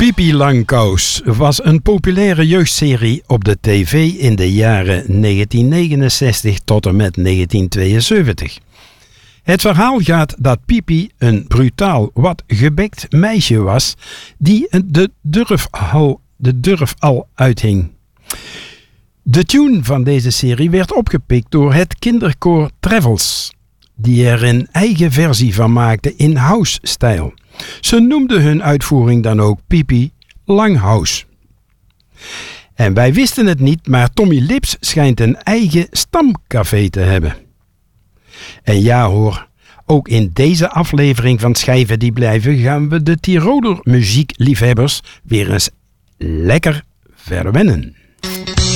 Pipi Langkous was een populaire jeugdserie op de tv in de jaren 1969 tot en met 1972. Het verhaal gaat dat Pipi een brutaal, wat gebekt meisje was die de durf al uithing. De tune van deze serie werd opgepikt door het kinderkoor Travels, die er een eigen versie van maakte in house-stijl. Ze noemden hun uitvoering dan ook Pipi Langhouse. En wij wisten het niet, maar Tommy Lips schijnt een eigen stamcafé te hebben. En ja hoor, ook in deze aflevering van Schijven die blijven gaan we de Tiroler muziekliefhebbers weer eens lekker verwennen.